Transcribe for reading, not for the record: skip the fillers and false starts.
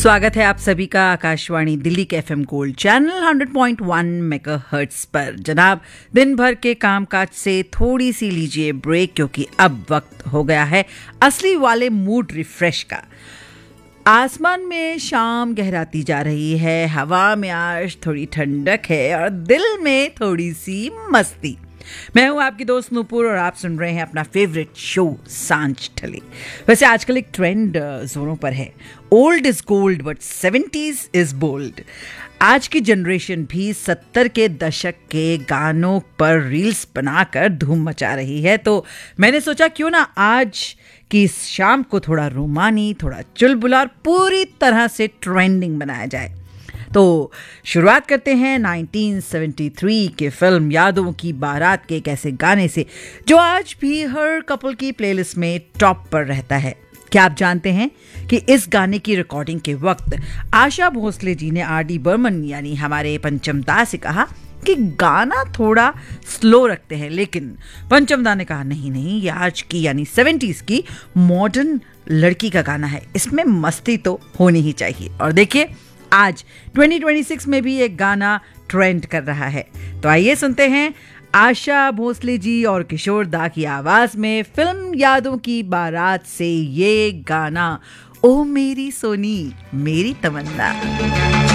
स्वागत है आप सभी का आकाशवाणी दिल्ली के एफएम गोल्ड चैनल 100.1 मेगाहर्ट्ज पर। जनाब, दिन भर के कामकाज से थोड़ी सी लीजिए ब्रेक, क्योंकि अब वक्त हो गया है असली वाले मूड रिफ्रेश का। आसमान में शाम गहराती जा रही है, हवा में आज थोड़ी ठंडक है और दिल में थोड़ी सी मस्ती। मैं हूं आपकी दोस्त नूपुर और आप सुन रहे हैं अपना फेवरेट शो सांझ ठले। वैसे आजकल एक ट्रेंड जोरों पर है, old is gold but 70s is bold. आज की जनरेशन भी 70 के दशक के गानों पर रील्स बनाकर धूम मचा रही है, तो मैंने सोचा क्यों ना आज की इस शाम को थोड़ा रोमानी, थोड़ा चुलबुला और पूरी तरह से ट्रेंडिंग बनाया जाए। तो शुरुआत करते हैं 1973 के फिल्म यादों की बारात के एक ऐसे गाने से जो आज भी हर कपल की प्लेलिस्ट में टॉप पर रहता है। क्या आप जानते हैं कि इस गाने की रिकॉर्डिंग के वक्त आशा भोसले जी ने आर.डी. बर्मन यानी हमारे पंचम दा से कहा कि गाना थोड़ा स्लो रखते हैं, लेकिन पंचम दा ने कहा नहीं, ये आज की यानी 70s की मॉडर्न लड़की का गाना है, इसमें मस्ती तो होनी ही चाहिए। और देखिए आज 2026 में भी एक गाना ट्रेंड कर रहा है, तो आइए सुनते हैं आशा भोसले जी और किशोर दा की आवाज में फिल्म यादों की बारात से ये गाना, ओ मेरी सोनी मेरी तमन्ना।